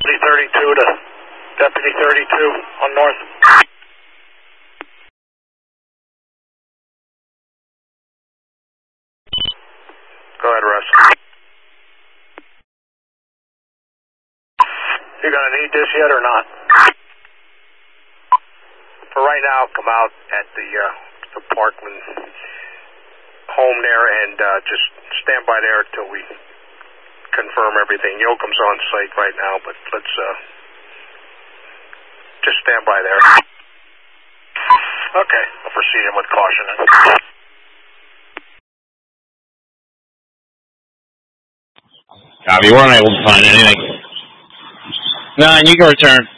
32 to Deputy 32 on North. Go ahead, Russ. You gonna need this yet or not? For right now, come out at the Parkland home there and just stand by there until we confirm everything. Yoakum's on site right now, but let's just stand by there. Okay, I'll proceed in with caution. Copy, we're unable to find anything. 9, you can return.